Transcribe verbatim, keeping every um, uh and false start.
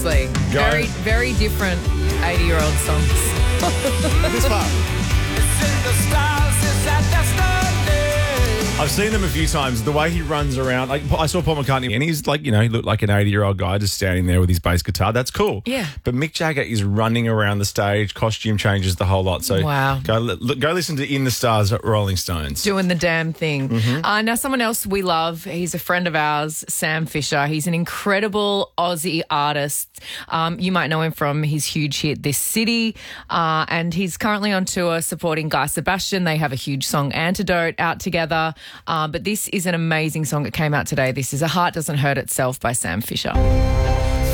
Seriously. Go. Very, very different eighty-year-old songs. This part. I've seen them a few times. The way he runs around, like I saw Paul McCartney, and he's like, you know, he looked like an eighty-year-old guy just standing there with his bass guitar. That's cool. Yeah. But Mick Jagger is running around the stage, costume changes, the whole lot. So Wow. go look, go listen to In the Stars at Rolling Stones. Doing the damn thing. Mm-hmm. Uh, now, someone else we love, he's a friend of ours, Sam Fisher. He's an incredible Aussie artist. Um, you might know him from his huge hit, This City, uh, and he's currently on tour supporting Guy Sebastian. They have a huge song, Antidote, out together. Uh, but this is an amazing song that came out today. This is A Heart Doesn't Hurt Itself by Sam Fisher.